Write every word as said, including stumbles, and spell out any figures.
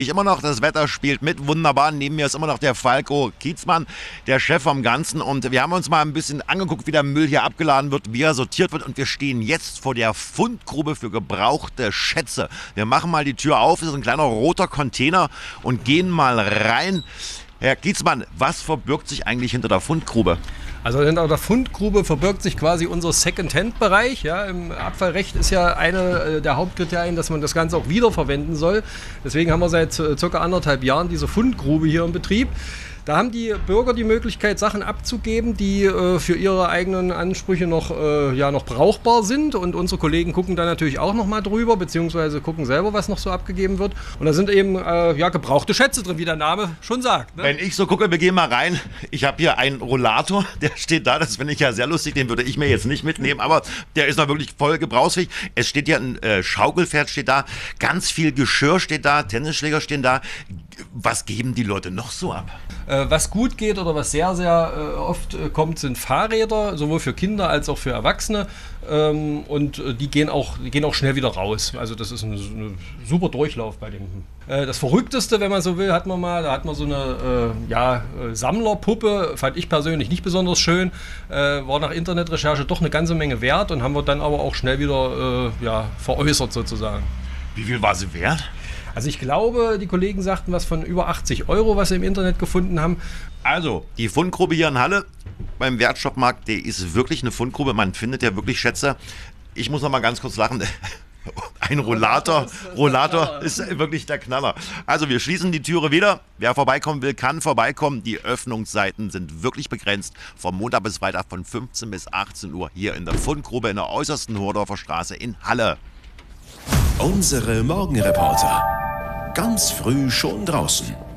Ich immer noch, das Wetter spielt mit, wunderbar. Neben mir ist immer noch der Falco Kiezmann, der Chef vom Ganzen. Und wir haben uns mal ein bisschen angeguckt, wie der Müll hier abgeladen wird, wie er sortiert wird. Und wir stehen jetzt vor der Fundgrube für gebrauchte Schätze. Wir machen mal die Tür auf, das ist ein kleiner roter Container und gehen mal rein. Herr Kiezmann, was verbirgt sich eigentlich hinter der Fundgrube? Also hinter der Fundgrube verbirgt sich quasi unser Second-Hand-Bereich. Ja, im Abfallrecht ist ja eine der Hauptkriterien, dass man das Ganze auch wiederverwenden soll. Deswegen haben wir seit circa anderthalb Jahren diese Fundgrube hier im Betrieb. Da haben die Bürger die Möglichkeit, Sachen abzugeben, die äh, für ihre eigenen Ansprüche noch, äh, ja, noch brauchbar sind. Und unsere Kollegen gucken da natürlich auch noch mal drüber, beziehungsweise gucken selber, was noch so abgegeben wird. Und da sind eben äh, ja, gebrauchte Schätze drin, wie der Name schon sagt. Ne? Wenn ich so gucke, wir gehen mal rein. Ich habe hier einen Rollator, der steht da. Das finde ich ja sehr lustig. Den würde ich mir jetzt nicht mitnehmen, aber der ist noch wirklich voll gebrauchsfähig. Es steht hier ein äh, Schaukelpferd, steht da. Ganz viel Geschirr steht da. Tennisschläger stehen da. Was geben die Leute noch so ab? Äh, was gut geht oder was sehr, sehr äh, oft äh, kommt, sind Fahrräder, sowohl für Kinder als auch für Erwachsene. Ähm, und äh, die, gehen auch, die gehen auch schnell wieder raus. Also das ist ein, ein super Durchlauf bei dem. Äh, das Verrückteste, wenn man so will, hat man mal, da hat man so eine äh, ja, äh, Sammlerpuppe, fand ich persönlich nicht besonders schön, äh, war nach Internetrecherche doch eine ganze Menge wert und haben wir dann aber auch schnell wieder äh, ja, veräußert sozusagen. Wie viel war sie wert? Also ich glaube, die Kollegen sagten was von über achtzig Euro, was sie im Internet gefunden haben. Also, die Fundgrube hier in Halle beim Wertstoffmarkt, die ist wirklich eine Fundgrube. Man findet ja wirklich Schätze. Ich muss noch mal ganz kurz lachen. Ein Rollator, Rollator ist wirklich der Knaller. Also wir schließen die Türe wieder. Wer vorbeikommen will, kann vorbeikommen. Die Öffnungszeiten sind wirklich begrenzt. Vom Montag bis Freitag von fünfzehn bis achtzehn Uhr hier in der Fundgrube in der äußersten Hordorfer Straße in Halle. Unsere Morgenreporter. Ganz früh schon draußen.